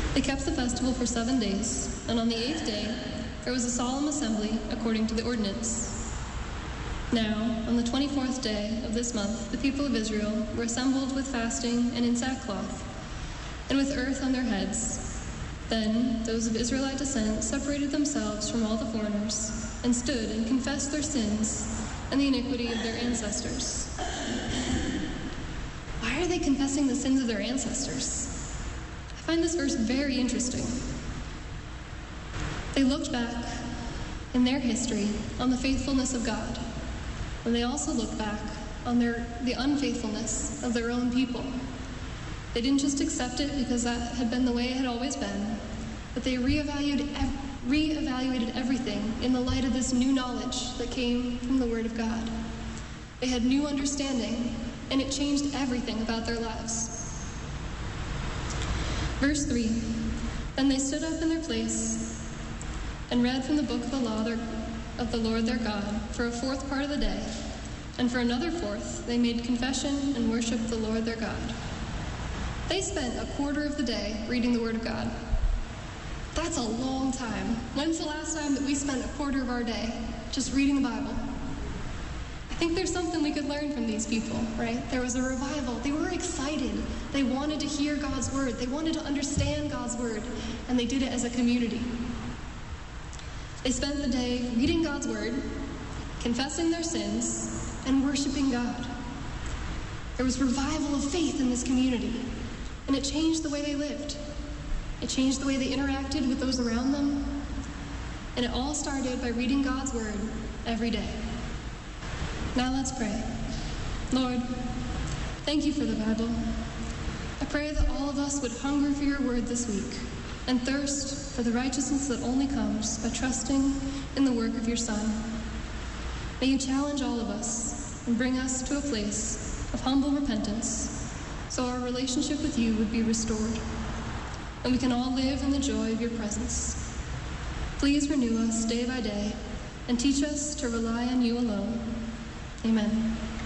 They kept the festival for 7 days, and on the 8th day there was a solemn assembly according to the ordinance. Now, on the 24th day of this month, the people of Israel were assembled with fasting and in sackcloth, and with earth on their heads. Then those of Israelite descent separated themselves from all the foreigners, and stood and confessed their sins and the iniquity of their ancestors. Why are they confessing the sins of their ancestors? I find this verse very interesting. They looked back in their history on the faithfulness of God, and they also looked back on the unfaithfulness of their own people. They didn't just accept it because that had been the way it had always been, but they reevaluated everything in the light of this new knowledge that came from the Word of God. They had new understanding, and it changed everything about their lives. Verse 3, then they stood up in their place and read from the book of the law of the Lord their God for a fourth part of the day, and for another fourth they made confession and worshiped the Lord their God. They spent a quarter of the day reading the Word of God. That's a long time. When's the last time that we spent a quarter of our day just reading the Bible? I think there's something we could learn from these people, right? There was a revival. They were excited. They wanted to hear God's Word. They wanted to understand God's Word, and they did it as a community. They spent the day reading God's Word, confessing their sins, and worshiping God. There was revival of faith in this community, and it changed the way they lived. It changed the way they interacted with those around them, and it all started by reading God's Word every day. Now let's pray. Lord, thank you for the Bible. I pray that all of us would hunger for your word this week and thirst for the righteousness that only comes by trusting in the work of your Son. May you challenge all of us and bring us to a place of humble repentance so our relationship with you would be restored and we can all live in the joy of your presence. Please renew us day by day and teach us to rely on you alone. Amen.